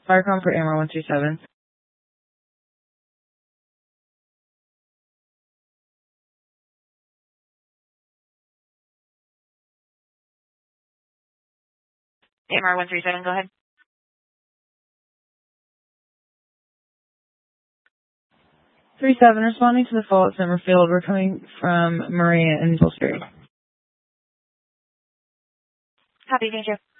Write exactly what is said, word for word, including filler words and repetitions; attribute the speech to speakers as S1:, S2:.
S1: Firecom for A M R one three seven.
S2: A M R one three seven, go ahead.
S1: three seven, responding to the fault at Summerfield. We're coming from Maria and Pillsbury.
S2: Copy, thank you.